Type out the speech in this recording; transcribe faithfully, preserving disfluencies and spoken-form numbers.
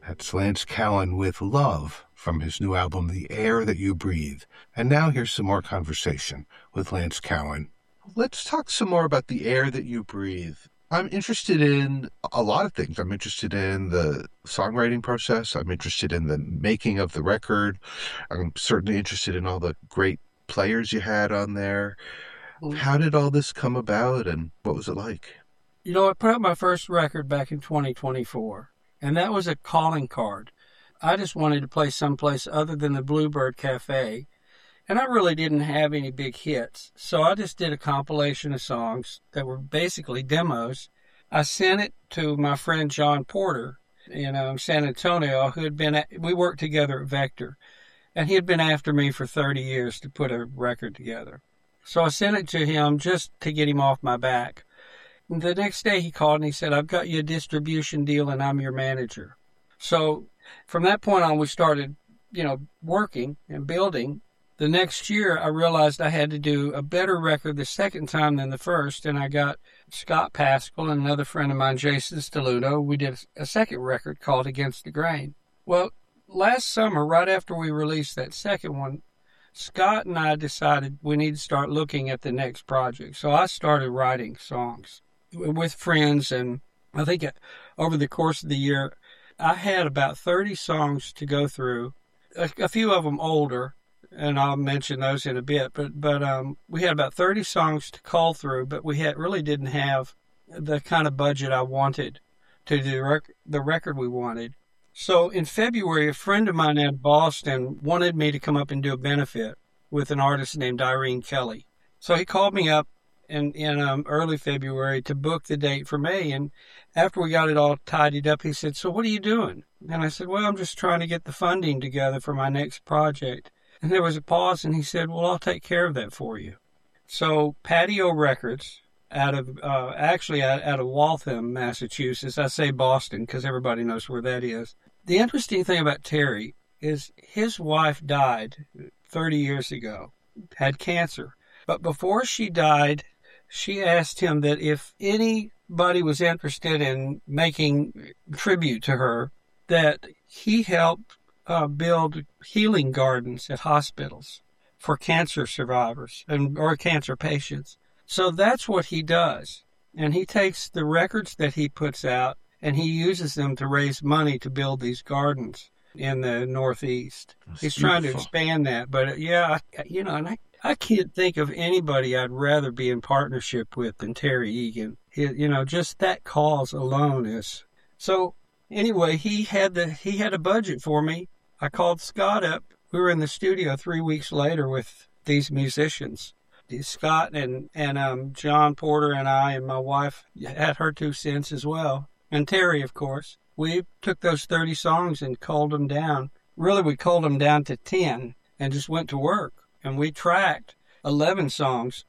That's Lance Cowan with Love from his new album, The Air That You Breathe. And now here's some more conversation with Lance Cowan. Let's talk some more about The Air That You Breathe. I'm interested in a lot of things. I'm interested in the songwriting process. I'm interested in the making of the record. I'm certainly interested in all the great players you had on there. How did all this come about, and what was it like? You know, I put out my first record back in twenty twenty-four. And that was a calling card. I just wanted to play someplace other than the Bluebird Cafe. And I really didn't have any big hits. So I just did a compilation of songs that were basically demos. I sent it to my friend John Porter in um, San Antonio, who had been, at, we worked together at Vector. And he had been after me for thirty years to put a record together. So I sent it to him just to get him off my back. The next day he called and he said, I've got you a distribution deal and I'm your manager. So from that point on, we started, you know, working and building. The next year, I realized I had to do a better record the second time than the first. And I got Scott Pascal and another friend of mine, Jason Steluto. We did a second record called Against the Grain. Well, last summer, right after we released that second one, Scott and I decided we need to start looking at the next project. So I started writing songs with friends, and I think over the course of the year, I had about thirty songs to go through, a, a few of them older, and I'll mention those in a bit, but but um, we had about thirty songs to cull through, but we had really didn't have the kind of budget I wanted to do rec- the record we wanted. So in February, a friend of mine in Boston wanted me to come up and do a benefit with an artist named Irene Kelly. So he called me up in, in um, early February to book the date for May. And after we got it all tidied up, he said, so what are you doing? And I said, well, I'm just trying to get the funding together for my next project. And there was a pause, and he said, well, I'll take care of that for you. So Patio Records, out of uh, actually out, out of Waltham, Massachusetts. I say Boston because everybody knows where that is. The interesting thing about Terry is his wife died thirty years ago, had cancer. But before she died, she asked him that if anybody was interested in making tribute to her, that he helped uh, build healing gardens at hospitals for cancer survivors and or cancer patients. So that's what he does. And he takes the records that he puts out and he uses them to raise money to build these gardens in the Northeast. That's He's beautiful. Trying to expand that. But yeah, I, you know, and I, I can't think of anybody I'd rather be in partnership with than Terry Egan. He, you know, just that cause alone is. So anyway, he had the he had a budget for me. I called Scott up. We were in the studio three weeks later with these musicians. Scott and, and um, John Porter and I and my wife had her two cents as well. And Terry, of course. We took those thirty songs and culled them down. Really, we culled them down to ten and just went to work. And we tracked eleven songs